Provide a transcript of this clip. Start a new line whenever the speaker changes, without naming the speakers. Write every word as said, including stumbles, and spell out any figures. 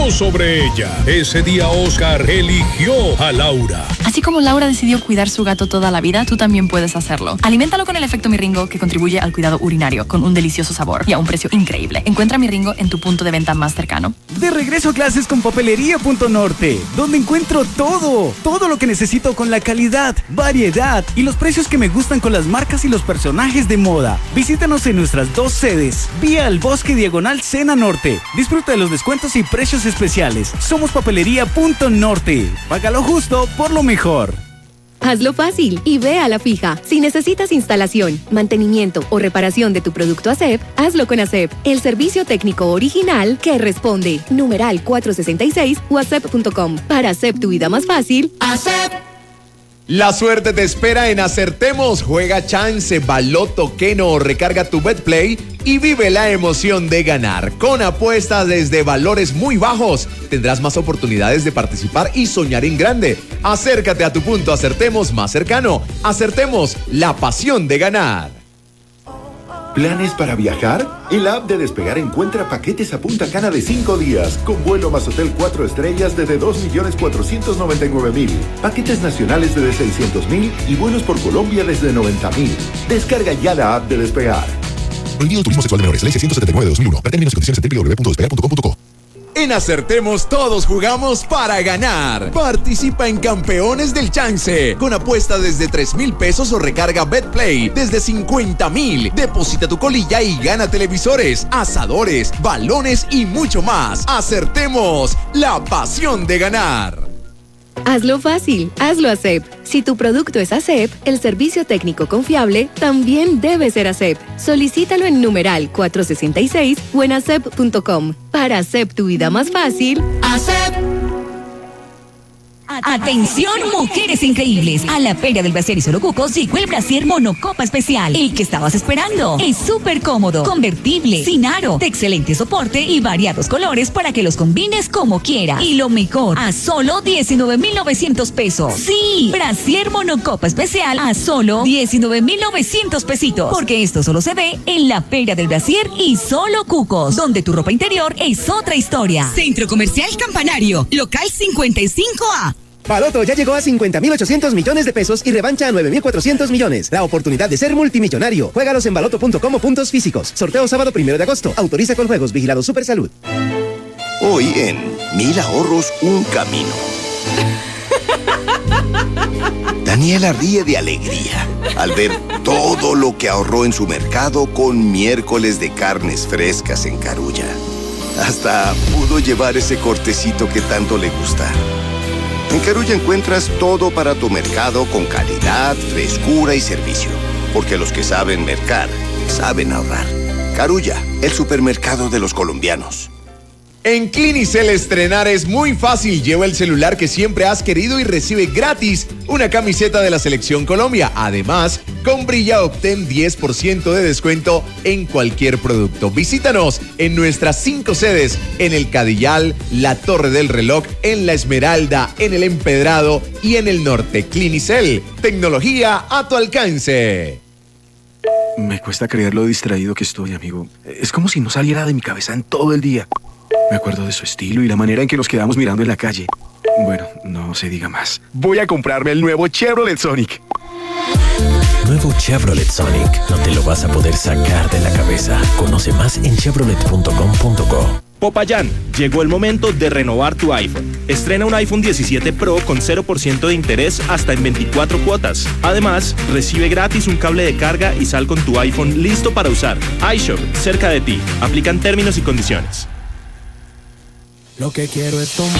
triunfó sobre ella. Ese día Oscar eligió a Laura.
Así como Laura decidió cuidar su gato toda la vida, tú también puedes hacerlo. Aliméntalo con el efecto Miringo, que contribuye al cuidado urinario, con un delicioso sabor y a un precio increíble. Encuentra Miringo en tu punto de venta más cercano.
De regreso a clases con Papelería Punto Norte, donde encuentro todo, todo lo que necesito con la calidad, variedad y los precios que me gustan con las marcas y los personajes de moda. Visítanos en nuestras dos sedes, vía al Bosque Diagonal Sena Norte. Disfruta de los descuentos y precios especiales. Somos Papelería Punto Norte. Paga lo justo por lo mejor.
Hazlo fácil y ve a la fija. Si necesitas instalación, mantenimiento o reparación de tu producto ASEP, hazlo con ASEP, el servicio técnico original que responde. Numeral cuatrocientos sesenta y seis o asep punto com. Para ASEP tu vida más fácil, ASEP.
La suerte te espera en Acertemos. Juega chance, baloto, keno o recarga tu BetPlay y vive la emoción de ganar. Con apuestas desde valores muy bajos, tendrás más oportunidades de participar y soñar en grande. Acércate a tu punto Acertemos más cercano. Acertemos, la pasión de ganar.
¿Planes para viajar? En la app de Despegar encuentra paquetes a Punta Cana de cinco días, con vuelo más hotel cuatro estrellas desde dos millones cuatrocientos noventa y nueve mil, paquetes nacionales desde seiscientos mil y vuelos por Colombia desde noventa mil. Descarga ya la app de Despegar.
Prohibido turismo sexual de menores, ley ciento setenta y nueve de dos mil uno. Para términos y condiciones en doble u doble u doble u punto despegar punto com punto co.
En Acertemos todos jugamos para ganar. Participa en Campeones del Chance con apuesta desde tres mil pesos o recarga BetPlay desde cincuenta mil. Deposita tu colilla y gana televisores, asadores, balones y mucho más. Acertemos, la pasión de ganar.
Hazlo fácil, hazlo ASEP. Si tu producto es ASEP, el servicio técnico confiable también debe ser ASEP. Solicítalo en numeral cuatrocientos sesenta y seis o en asep punto com. Para ASEP tu vida más fácil, ASEP.
Atención, mujeres increíbles. A la Feria del Brasier y Solo Cucos llegó el Brasier Monocopa Especial. El que estabas esperando. Es súper cómodo, convertible, sin aro, de excelente soporte y variados colores para que los combines como quieras. Y lo mejor, a solo diecinueve mil novecientos pesos. Sí, Brasier Monocopa Especial a solo diecinueve mil novecientos pesitos. Porque esto solo se ve en la Feria del Brasier y Solo Cucos, donde tu ropa interior es otra historia.
Centro Comercial Campanario, local cincuenta y cinco A.
Baloto ya llegó a cincuenta mil ochocientos millones de pesos y revancha a nueve mil cuatrocientos millones. La oportunidad de ser multimillonario. Juégalos en baloto punto com o puntos físicos. Sorteo sábado primero de agosto. Autoriza con juegos. Vigilado Supersalud.
Hoy en Mil Ahorros, un camino. Daniela ríe de alegría al ver todo lo que ahorró en su mercado con miércoles de carnes frescas en Carulla. Hasta pudo llevar ese cortecito que tanto le gusta. En Carulla encuentras todo para tu mercado con calidad, frescura y servicio. Porque los que saben mercar, saben ahorrar. Carulla, el supermercado de los colombianos.
En Clinicel estrenar es muy fácil. Lleva el celular que siempre has querido y recibe gratis una camiseta de la Selección Colombia. Además, con Brilla obtén diez por ciento de descuento en cualquier producto. Visítanos en nuestras cinco sedes, en el Cadillal, la Torre del Reloj, en la Esmeralda, en el Empedrado y en el Norte. Clinicel, tecnología a tu alcance.
Me cuesta creer lo distraído que estoy, amigo. Es como si no saliera de mi cabeza en todo el día. Me acuerdo de su estilo y la manera en que nos quedamos mirando en la calle. Bueno, no se diga más. Voy a comprarme el nuevo Chevrolet Sonic.
Nuevo Chevrolet Sonic. No te lo vas a poder sacar de la cabeza. Conoce más en chevrolet punto com punto co.
Popayán, llegó el momento de renovar tu iPhone. Estrena un iPhone diecisiete Pro con cero por ciento de interés hasta en veinticuatro cuotas. Además, recibe gratis un cable de carga y sal con tu iPhone listo para usar. iShop, cerca de ti. Aplican términos y condiciones.
Lo que quiero es tomar.